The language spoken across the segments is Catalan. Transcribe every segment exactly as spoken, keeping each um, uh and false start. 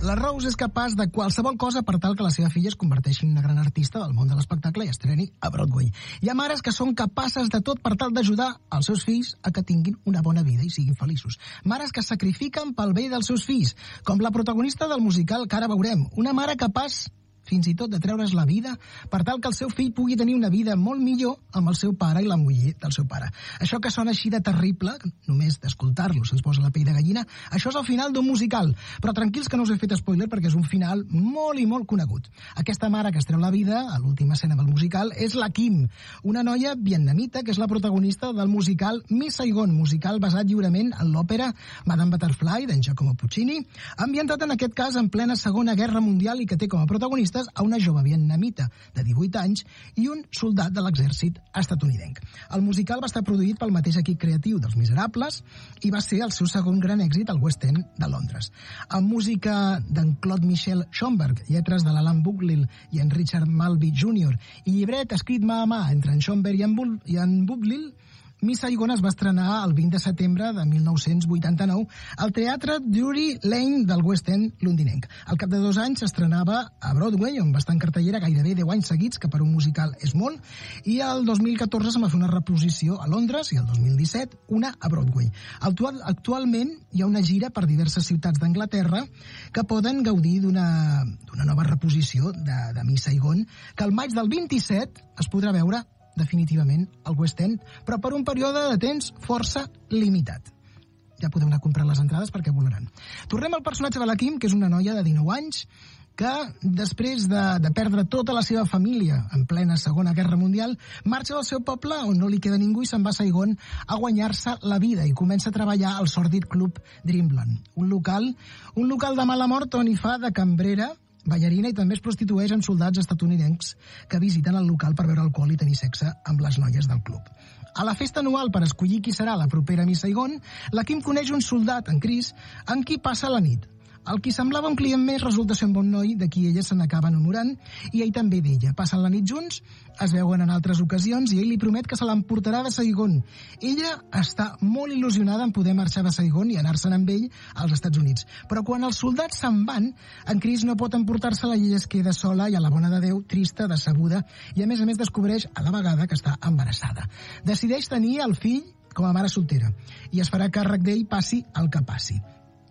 La Rose és capaç de qualsevol cosa per tal que la seva filla es converteixi en una gran artista del món de l'espectacle i estreni a Broadway. Hi ha mares que són capaces de tot per tal d'ajudar els seus fills a que tinguin una bona vida i siguin feliços. Mares que sacrifiquen pel bé dels seus fills, com la protagonista del musical que ara veurem, una mare capaç fins i tot de treure's la vida per tal que el seu fill pugui tenir una vida molt millor amb el seu pare i la muller del seu pare. Això que sona així de terrible, només d'escoltar-lo se'ns posa la pell de gallina, això és el final d'un musical, però tranquils que no us he fet spoiler perquè és un final molt i molt conegut. Aquesta mare que es treu la vida a l'última escena del musical és la Kim, una noia vietnamita que és la protagonista del musical Miss Saigon, musical basat lliurement en l'òpera Madame Butterfly d'en Giacomo Puccini, ambientat en aquest cas en plena Segona Guerra Mundial i que té com a protagonista a una jove vietnamita de divuit anys i un soldat de l'exèrcit estatunidenc. El musical va estar produït pel mateix equip creatiu dels Miserables i va ser el seu segon gran èxit al West End de Londres. Amb música d'en Claude Michel Schönberg, lletres de l'Alan Bugler i en Richard Maltby júnior i llibret escrit mà a mà entre en Schönberg i en, Bul i en Bugler, Miss Saigon es va estrenar el vint de setembre de mil nou-cents vuitanta-nou al Teatre Drury Lane del West End londinenc. Al cap de dos anys s'estrenava a Broadway, on va estar en cartellera gairebé deu anys seguits, que per un musical és molt, i el dos mil catorze se'n va fer una reposició a Londres i el dos mil disset una a Broadway. Actual, actualment hi ha una gira per diverses ciutats d'Anglaterra que poden gaudir d'una nova reposició de, de Miss Saigon, que el maig del vint-i-set es podrà veure definitivament al West End, però per un període de temps força limitat. Ja podeu anar a comprar les entrades perquè volaran. Tornem al personatge de la Kim, que és una noia de dinou anys, que després de, de perdre tota la seva família en plena Segona Guerra Mundial, marxa del seu poble on no li queda ningú i se'n va a Saigon a guanyar-se la vida i comença a treballar al sòrdid club Dreamland, un local, un local de mala mort on hi fa de cambrera, ballarina i també es prostitueix amb soldats estatunidencs que visiten el local per beure alcohol i tenir sexe amb les noies del club. A la festa anual per escollir qui serà la propera Miss Saigon, la Kim coneix un soldat, en Chris, amb qui passa la nit. El qui semblava un client més resulta ser un bon noi de qui ella se n'acaba enamorant i ell també d'ella. Passen la nit junts, es veuen en altres ocasions i ell li promet que se l'emportarà de Saigon. Ella està molt il·lusionada en poder marxar de Saigon i anar-se'n amb ell als Estats Units. Però quan els soldats se'n van, en Chris no pot emportar-se-la i ella es queda sola i a la bona de Déu, trista, decebuda, i a més a més descobreix a la vegada que està embarassada. Decideix tenir el fill com a mare soltera i es farà càrrec d'ell passi el que passi.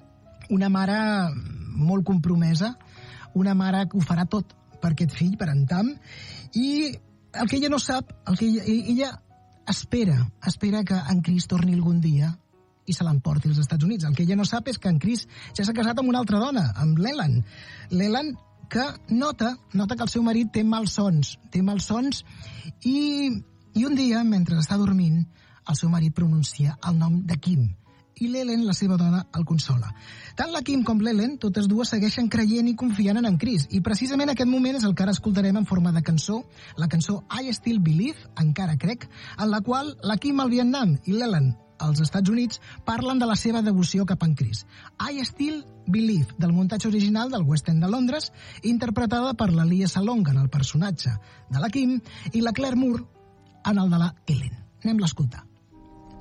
Una mare molt compromesa, una mare que ho farà tot per aquest fill, per en Tam, i el que ella no sap, el que ella, ella espera, espera que en Chris torni algun dia i se l'emporti als Estats Units. El que ella no sap és que en Chris ja s'ha casat amb una altra dona, amb l'Ellen. L'Ellen que nota, nota que el seu marit té malsons, té malsons, i, i un dia, mentre està dormint, el seu marit pronuncia el nom de Kim, i l'Ellen, la seva dona, el consola. Tant la Kim com l'Ellen, totes dues segueixen creient i confiant en en Chris, i precisament aquest moment és el que ara escoltarem en forma de cançó, la cançó I Still Believe, encara crec, en la qual la Kim al Vietnam i l'Ellen als Estats Units parlen de la seva devoció cap a en Chris. I Still Believe, del muntatge original del West End de Londres, interpretada per la Lea Salong en el personatge de la Kim i la Claire Moore en el de la Ellen. Anem-la a escoltar.